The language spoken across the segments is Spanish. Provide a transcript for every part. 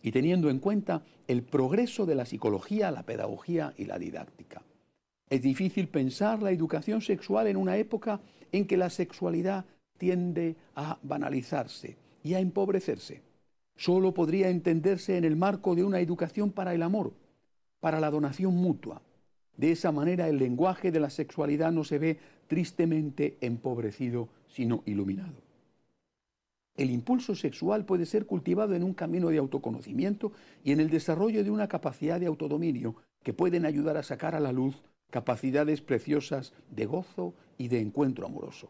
y teniendo en cuenta el progreso de la psicología, la pedagogía y la didáctica. Es difícil pensar la educación sexual en una época en que la sexualidad tiende a banalizarse y a empobrecerse. Solo podría entenderse en el marco de una educación para el amor, para la donación mutua. De esa manera el lenguaje de la sexualidad no se ve tristemente empobrecido, sino iluminado. El impulso sexual puede ser cultivado en un camino de autoconocimiento y en el desarrollo de una capacidad de autodominio que pueden ayudar a sacar a la luz capacidades preciosas de gozo y de encuentro amoroso.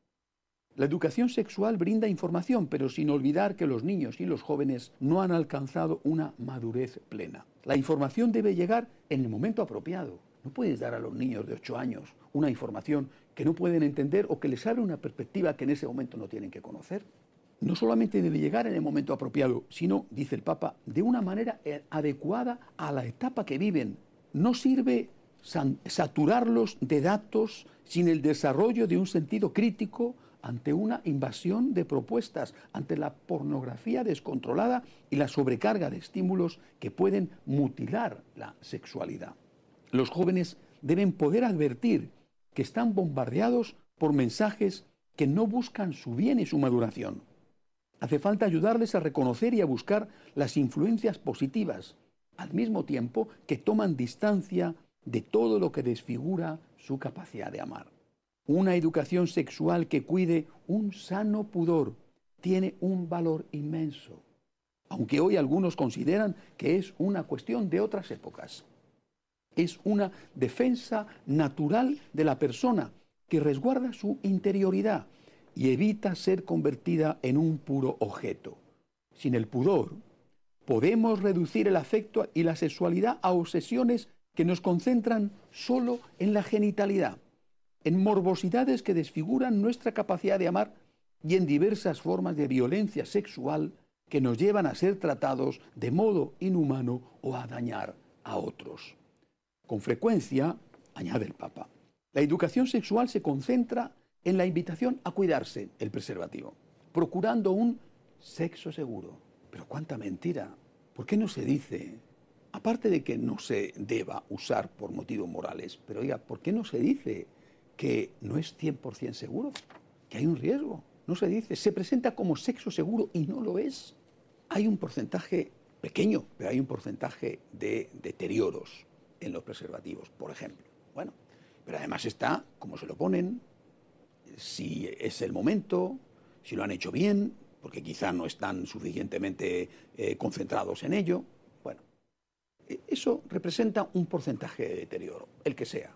La educación sexual brinda información, pero sin olvidar que los niños y los jóvenes no han alcanzado una madurez plena. La información debe llegar en el momento apropiado. No puedes dar a los niños de 8 años una información que no pueden entender o que les abre una perspectiva que en ese momento no tienen que conocer. No solamente debe llegar en el momento apropiado, sino, dice el Papa, de una manera adecuada a la etapa que viven. No sirve saturarlos de datos sin el desarrollo de un sentido crítico ante una invasión de propuestas, ante la pornografía descontrolada y la sobrecarga de estímulos que pueden mutilar la sexualidad. Los jóvenes deben poder advertir que están bombardeados por mensajes que no buscan su bien y su maduración. Hace falta ayudarles a reconocer y a buscar las influencias positivas, al mismo tiempo que toman distancia de todo lo que desfigura su capacidad de amar. Una educación sexual que cuide un sano pudor tiene un valor inmenso, aunque hoy algunos consideran que es una cuestión de otras épocas. Es una defensa natural de la persona que resguarda su interioridad y evita ser convertida en un puro objeto. Sin el pudor, podemos reducir el afecto y la sexualidad a obsesiones que nos concentran solo en la genitalidad, en morbosidades que desfiguran nuestra capacidad de amar y en diversas formas de violencia sexual que nos llevan a ser tratados de modo inhumano o a dañar a otros. Con frecuencia, añade el Papa, la educación sexual se concentra en la invitación a cuidarse el preservativo, procurando un sexo seguro. Pero cuánta mentira. ¿Por qué no se dice, aparte de que no se deba usar por motivos morales, pero oiga, ¿por qué no se dice que no es 100% seguro? Que hay un riesgo. No se dice, se presenta como sexo seguro y no lo es. Hay un porcentaje pequeño, pero hay un porcentaje de deterioros en los preservativos, por ejemplo. Bueno, pero además está cómo se lo ponen, si es el momento, si lo han hecho bien, porque quizá no están suficientemente concentrados en ello. Bueno, eso representa un porcentaje de deterioro, el que sea.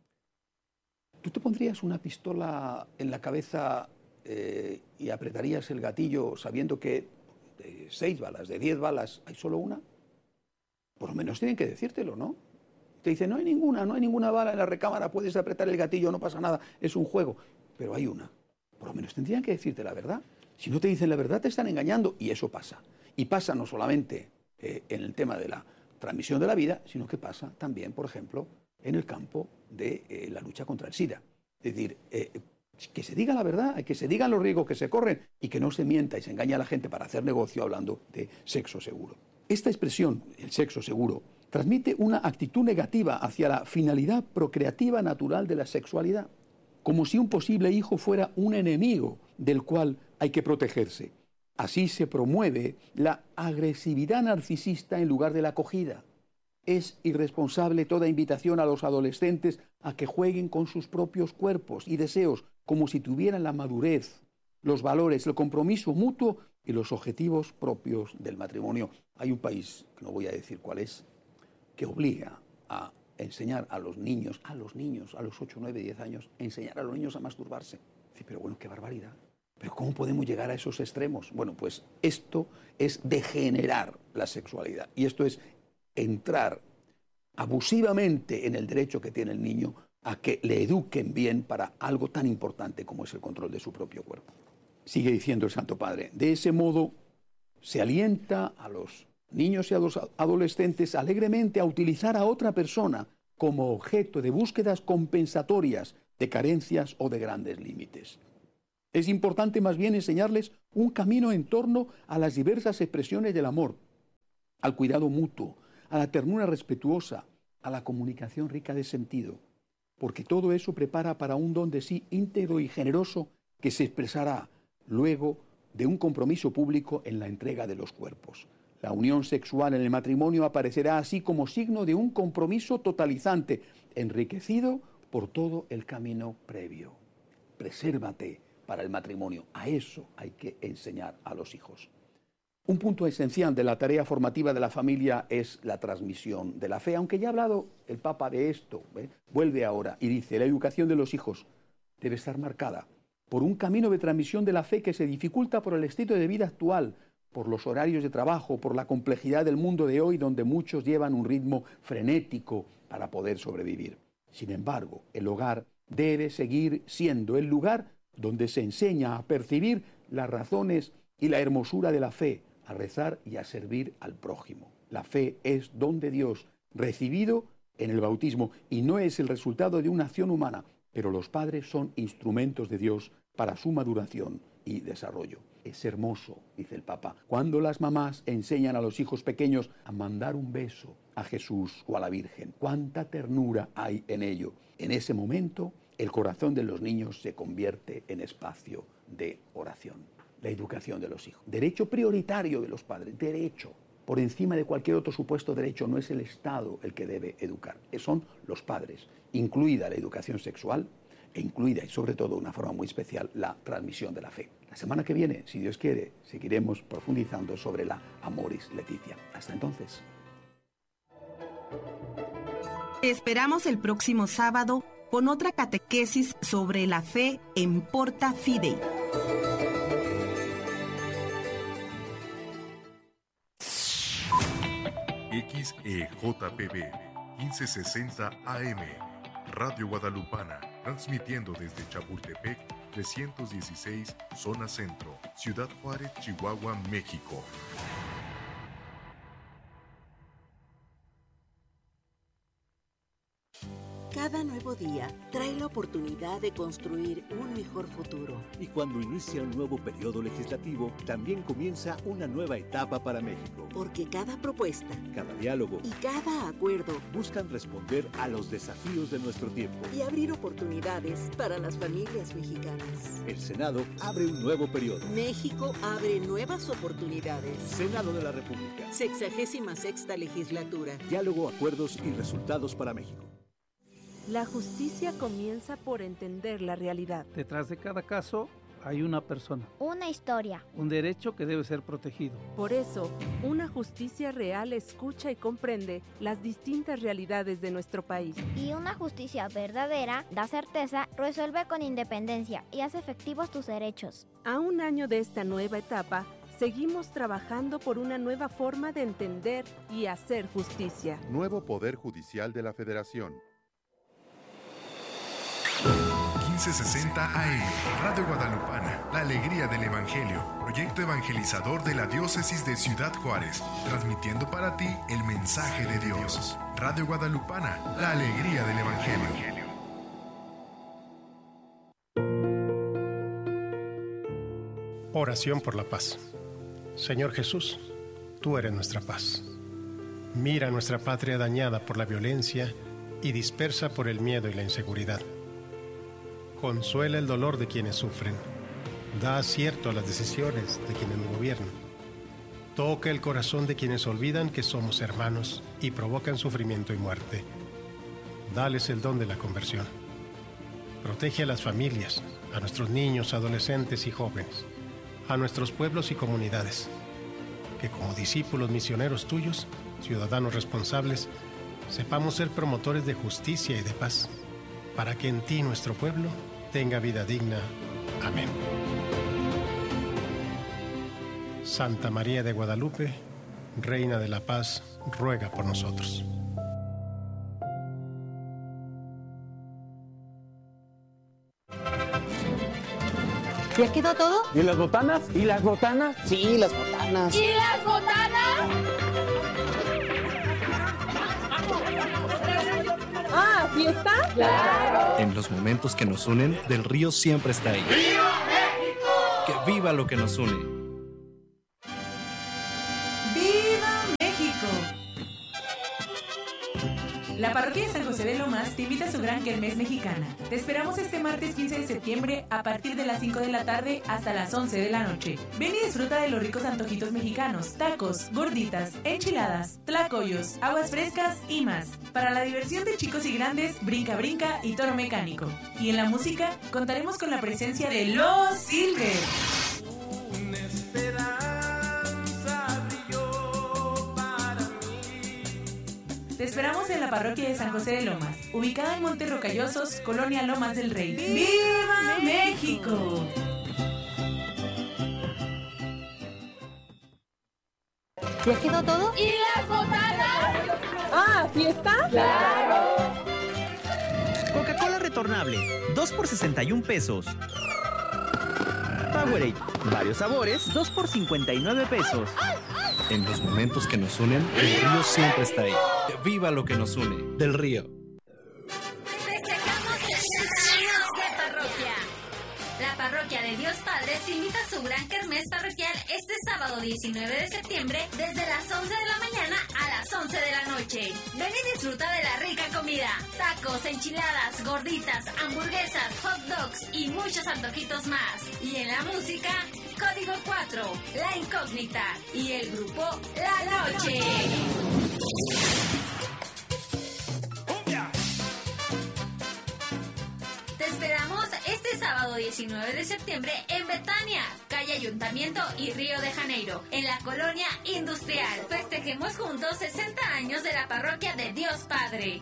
¿Tú te pondrías una pistola en la cabeza y apretarías el gatillo sabiendo que de 6 balas, de 10 balas, hay solo una? Por lo menos tienen que decírtelo, ¿no? Te dicen, no hay ninguna bala en la recámara, puedes apretar el gatillo, no pasa nada, es un juego. Pero hay una. Por lo menos tendrían que decirte la verdad. Si no te dicen la verdad, te están engañando. Y eso pasa. Y pasa no solamente en el tema de la transmisión de la vida, sino que pasa también, por ejemplo, en el campo de la lucha contra el SIDA. Es decir, que se diga la verdad, que se digan los riesgos que se corren y que no se mienta y se engaña a la gente para hacer negocio hablando de sexo seguro. Esta expresión, el sexo seguro, transmite una actitud negativa hacia la finalidad procreativa natural de la sexualidad, como si un posible hijo fuera un enemigo del cual hay que protegerse. Así se promueve la agresividad narcisista en lugar de la acogida. Es irresponsable toda invitación a los adolescentes a que jueguen con sus propios cuerpos y deseos como si tuvieran la madurez, los valores, el compromiso mutuo y los objetivos propios del matrimonio. Hay un país, que no voy a decir cuál es, que obliga a enseñar a los niños, a los 8, 9, 10 años, enseñar a los niños a masturbarse. Sí, pero bueno, qué barbaridad. ¿Pero cómo podemos llegar a esos extremos? Bueno, pues esto es degenerar la sexualidad. Y esto es entrar abusivamente en el derecho que tiene el niño a que le eduquen bien para algo tan importante como es el control de su propio cuerpo. Sigue diciendo el Santo Padre, de ese modo se alienta a los niños y a los adolescentes alegremente a utilizar a otra persona como objeto de búsquedas compensatorias de carencias o de grandes límites. Es importante más bien enseñarles un camino en torno a las diversas expresiones del amor, al cuidado mutuo, a la ternura respetuosa, a la comunicación rica de sentido, porque todo eso prepara para un don de sí íntegro y generoso que se expresará luego de un compromiso público en la entrega de los cuerpos. La unión sexual en el matrimonio aparecerá así como signo de un compromiso totalizante, enriquecido por todo el camino previo. Presérvate para el matrimonio. A eso hay que enseñar a los hijos. Un punto esencial de la tarea formativa de la familia es la transmisión de la fe. Aunque ya ha hablado el Papa de esto, vuelve ahora y dice, la educación de los hijos debe estar marcada por un camino de transmisión de la fe que se dificulta por el estilo de vida actual, por los horarios de trabajo, por la complejidad del mundo de hoy, donde muchos llevan un ritmo frenético para poder sobrevivir. Sin embargo, el hogar debe seguir siendo el lugar donde se enseña a percibir las razones y la hermosura de la fe, a rezar y a servir al prójimo. La fe es don de Dios, recibido en el bautismo, y no es el resultado de una acción humana, pero los padres son instrumentos de Dios para su maduración y desarrollo. Es hermoso, dice el Papa, cuando las mamás enseñan a los hijos pequeños a mandar un beso a Jesús o a la Virgen. Cuánta ternura hay en ello. En ese momento, el corazón de los niños se convierte en espacio de oración. La educación de los hijos. Derecho prioritario de los padres. Derecho. Por encima de cualquier otro supuesto derecho, no es el Estado el que debe educar. Son los padres. Incluida la educación sexual e incluida, y sobre todo de una forma muy especial, la transmisión de la fe. La semana que viene, si Dios quiere, seguiremos profundizando sobre la Amoris Laetitia. Hasta entonces. Te esperamos el próximo sábado con otra catequesis sobre la fe en Porta Fidei. XEJPB 1560 AM, Radio Guadalupana, transmitiendo desde Chapultepec 316, Zona Centro, Ciudad Juárez, Chihuahua, México. Cada nuevo día trae la oportunidad de construir un mejor futuro. Y cuando inicia un nuevo periodo legislativo, también comienza una nueva etapa para México. Porque cada propuesta, cada diálogo y cada acuerdo buscan responder a los desafíos de nuestro tiempo y abrir oportunidades para las familias mexicanas. El Senado abre un nuevo periodo. México abre nuevas oportunidades. Senado de la República. 66ª legislatura. Diálogo, acuerdos y resultados para México. La justicia comienza por entender la realidad. Detrás de cada caso hay una persona. Una historia. Un derecho que debe ser protegido. Por eso, una justicia real escucha y comprende las distintas realidades de nuestro país. Y una justicia verdadera da certeza, resuelve con independencia y hace efectivos tus derechos. A un año de esta nueva etapa, seguimos trabajando por una nueva forma de entender y hacer justicia. Nuevo Poder Judicial de la Federación. 1560 AM, Radio Guadalupana, la alegría del Evangelio, proyecto evangelizador de la Diócesis de Ciudad Juárez, transmitiendo para ti el mensaje de Dios. Radio Guadalupana, la alegría del Evangelio. Oración por la paz. Señor Jesús, tú eres nuestra paz. Mira nuestra patria dañada por la violencia y dispersa por el miedo y la inseguridad. Consuela el dolor de quienes sufren. Da acierto a las decisiones de quienes nos gobiernan. Toca el corazón de quienes olvidan que somos hermanos y provocan sufrimiento y muerte. Dales el don de la conversión. Protege a las familias, a nuestros niños, adolescentes y jóvenes, a nuestros pueblos y comunidades. Que como discípulos misioneros tuyos, ciudadanos responsables, sepamos ser promotores de justicia y de paz, para que en ti nuestro pueblo tenga vida digna. Amén. Santa María de Guadalupe, Reina de la Paz, ruega por nosotros. ¿Ya quedó todo? ¿Y las botanas? ¿Y las botanas? Sí, las botanas. ¿Y las botanas? Ah, ¿fiesta? ¡Claro! En los momentos que nos unen, Del Río siempre está ahí. ¡Viva México! ¡Que viva lo que nos une! ¡Viva México! La parroquia de San José de Lomas te invita a su gran kermés mexicana. Te esperamos este martes 15 de septiembre a partir de las 5 de la tarde hasta las 11 de la noche. Ven y disfruta de los ricos antojitos mexicanos, tacos, gorditas, enchiladas, tlacoyos, aguas frescas y más. Para la diversión de chicos y grandes, brinca brinca y toro mecánico. Y en la música contaremos con la presencia de Los Silver. Te esperamos en la parroquia de San José de Lomas, ubicada en Monte Rocallosos, Colonia Lomas del Rey. ¡Viva México! ¿Ya quedó todo? ¿Y las botanas? ¡Ah, fiesta! ¡Claro! Coca-Cola retornable, 2 por 61 pesos. Powerade, varios sabores, 2 por 59 pesos. En los momentos que nos unen, el río siempre está ahí. Viva lo que nos une. Del Río. Festejamos 60 años de parroquia. La parroquia de Dios Padre te invita a su gran kermés parroquial este sábado 19 de septiembre desde las 11 de la mañana a las 11 de la noche. Ven y disfruta de la rica comida, tacos, enchiladas, gorditas, hamburguesas, hot dogs y muchos antojitos más. Y en la música, Código 4, La Incógnita y el grupo La Noche. Te esperamos este sábado 19 de septiembre en Betania, calle Ayuntamiento y Río de Janeiro, en la colonia industrial. Festejemos juntos 60 años de la parroquia de Dios Padre.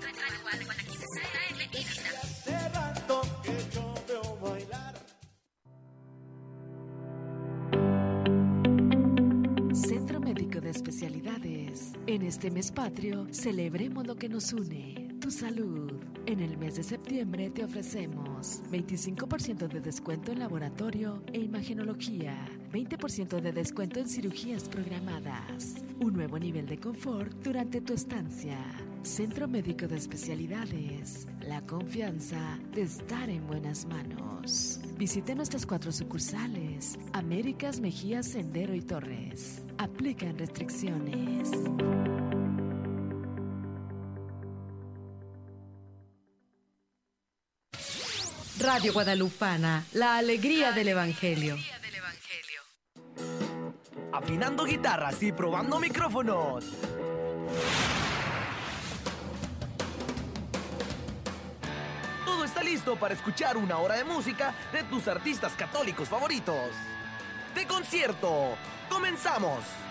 Centro Médico de Especialidades. En este mes patrio, celebremos lo que nos une, tu salud. En el mes de septiembre te ofrecemos 25% de descuento en laboratorio e imagenología, 20% de descuento en cirugías programadas, un nuevo nivel de confort durante tu estancia. Centro Médico de Especialidades, la confianza de estar en buenas manos. Visite nuestras 4 sucursales, Américas, Mejías, Sendero y Torres. Aplican restricciones. Radio Guadalupana, la alegría del Evangelio. Afinando guitarras y probando micrófonos. Todo está listo para escuchar una hora de música de tus artistas católicos favoritos. De concierto, ¡comenzamos!